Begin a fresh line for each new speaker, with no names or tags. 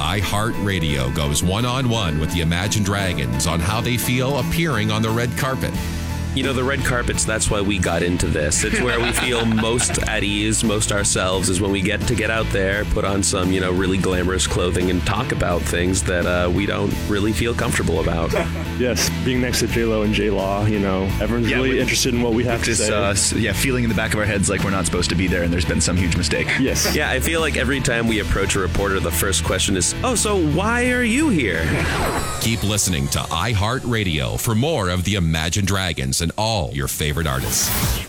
iHeartRadio goes one-on-one with the Imagine Dragons on how they feel appearing on the red carpet.
You know, the red carpets, that's why we got into this. It's where we feel most at ease, most ourselves, is when we get to get out there, put on some, really glamorous clothing and talk about things that we don't really feel comfortable about.
Yes, being next to J-Lo and J-Law, everyone's really interested in what we have to say.
Feeling in the back of our heads like we're not supposed to be there and there's been some huge mistake.
Yes.
Yeah, I feel like every time we approach a reporter, the first question is, oh, so why are you here?
Keep listening to iHeartRadio for more of the Imagine Dragons and all your favorite artists.